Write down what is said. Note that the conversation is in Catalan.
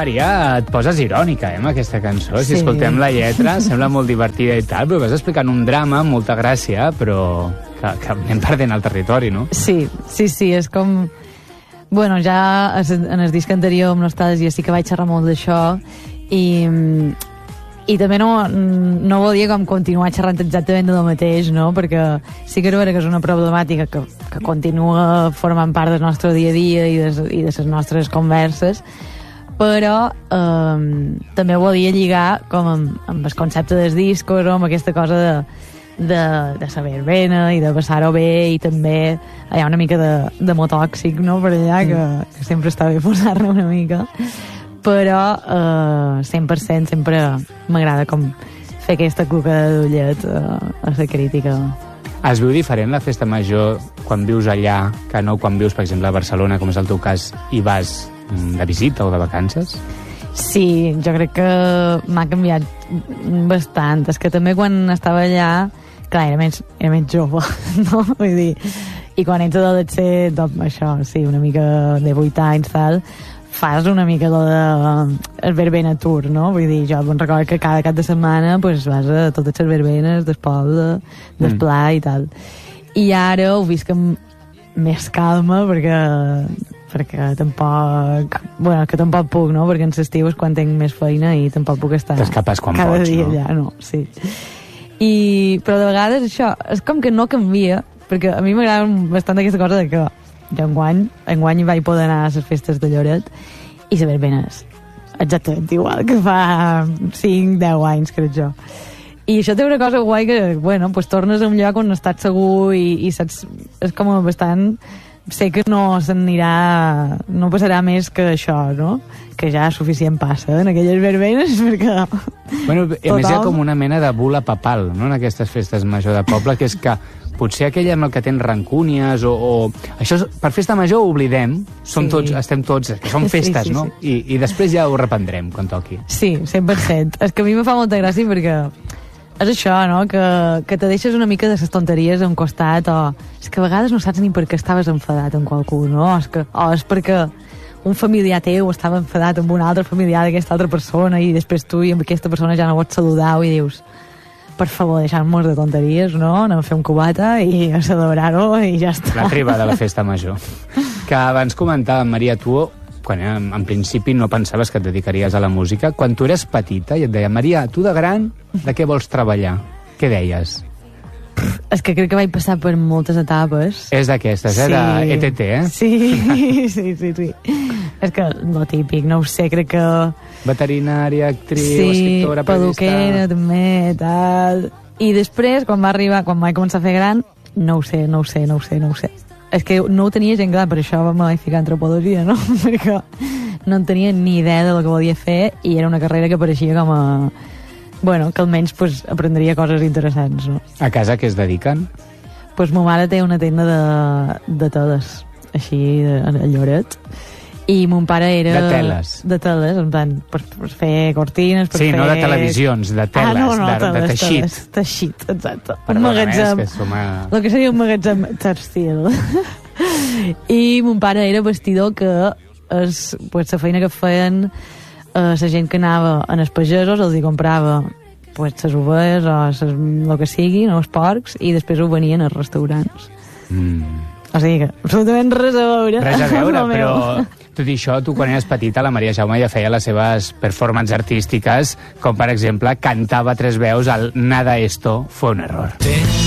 Maria, et poses irònica, amb aquesta cançó. Si Sí. escoltem la lletra, sembla molt divertida i tal, però vas explicant un drama amb molta gràcia, però que anem perdent el territori, no? Sí, és com... Bueno, ja en el disc anterior, amb Nostàlgia, sí que vaig xerrar molt d'això, i també no volia com continuar xerrant exactament del mateix, no? Perquè sí que és vera que és una problemàtica que continua formant part del nostre dia a dia i de les nostres converses, però també volia lligar com amb el concepte dels discos, o amb aquesta cosa de saber bene i de passar-ho bé, i també hi ha una mica de motòxic, no?, per allà, que sempre està bé posar-ne una mica, però 100% sempre m'agrada com fer aquesta cuca d'ullet a la crítica. Es viu diferent la festa major quan vius allà que no quan vius, per exemple, a Barcelona, com és el teu cas, i vas de visita o de vacances? Sí, jo crec que m'ha canviat bastant. És que també quan estava allà, clar, era més jove, no? Vull dir, i quan ets adolescent, això, sí, una mica de 8 anys, tal, fas una mica de verbena tour, no? Vull dir, jo em recordo que cada cap de setmana pues, vas a totes les verbenes del poble, del pla i tal. I ara ho visc amb més calma perquè tampoc... Bueno, que tampoc puc, no? Perquè en l'estiu és quan tinc més feina i tampoc puc estar t'escapes quan cada pots, dia no? allà, no? Sí. Però de vegades això és com que no canvia, perquè a mi m'agrada bastant aquesta cosa de que jo enguany vaig poder anar a les festes de Lloret i saber ben és exactament igual que fa 5-10 anys, crec jo. I això té una cosa guai que, bueno, pues tornes a un lloc on estàs segur i saps, és com bastant... Sé que no s'anirà... No passarà més que això, no? Que ja suficient passa en aquelles verbenes, perquè... Bueno, a més hi ha com una mena de bula papal, no?, en aquestes festes major de poble, que és que potser aquell amb el que tens rancúnies o... Això, per festa major ho oblidem, estem tots, que són festes, no? I després ja ho reprendrem quan toqui. Sí, 100%. És que a mi me fa molta gràcia perquè és això, no?, que te deixes una mica de les tonteries a un costat, o és que a vegades no saps ni per què estaves enfadat amb qualcú, no? O és perquè un familiar teu estava enfadat amb un altre familiar d'aquesta altra persona i després tu i amb aquesta persona ja no pots saludar i dius, per favor, deixant-nos de tonteries, no? Anem a fer un cubata i a celebrar-ho i ja està. La triba de la festa major. Que abans comentàvem, Maria, tu, quan en principi no pensaves que et dedicaries a la música, quan tu eres petita i et deia, Maria, tu de gran, de què vols treballar? Què deies? És que crec que vaig passar per moltes etapes. És d'aquestes, sí. De ETT, Sí. És que lo típic, no ho sé, crec que... Veterinària, actriu, escriptora, periodista... Sí, peluquera, també, tal... I després, quan vaig començar a fer gran, no ho sé. És que no ho tenia gent clar, per això me vaig ficar a antropologia, no? Perquè no en tenia ni idea del que volia fer i era una carrera que pareixia com a... Bueno, que almenys pues, aprendria coses interessants, no? A casa què es dediquen? Pues ma mare té una tenda de teles, així, a Lloret, i mon pare era... De teles? De teles, en plan, per fer cortines, per fer... Sí, no de televisions, de teles, de teixit. Teixit, exacte. Perdona, un magatzem, el que seria un magatzem textil. I mon pare era vestidor, que és pues, la feina que feien la gent que anava en els pagesos, els hi comprava pues, les ovelles o el que sigui, no, els porcs, i després ho venien als restaurants. O sigui que absolutament res a veure. Res a veure, però tot i això, tu quan eres petita, la Maria Jaume ja feia les seves performances artístiques, com per exemple cantava 3 veus al Nada esto fue un error.